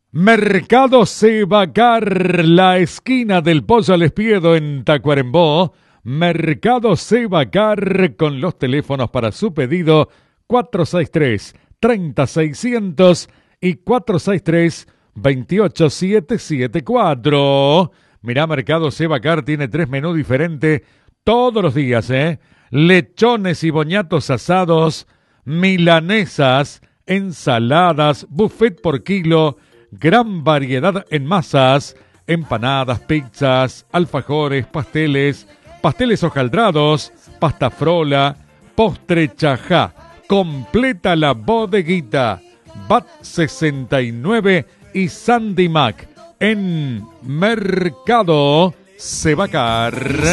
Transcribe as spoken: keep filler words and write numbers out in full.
Mercado Cebacar, la esquina del Pollo al Espiedo en Tacuarembó. Mercado Cebacar con los teléfonos para su pedido cuatro seis tres, tres cero seiscientos y cuatro seis tres, veintiocho setecientos setenta y cuatro. Mirá, Mercado Cebacar tiene tres menús diferentes todos los días, ¿eh? Lechones y boñatos asados, milanesas, ensaladas, buffet por kilo, gran variedad en masas, empanadas, pizzas, alfajores, pasteles, pasteles hojaldrados, pasta frola, postre chajá. Completa la bodeguita. B A T sesenta y nueve y Sandy Mac en Mercado Cebacar.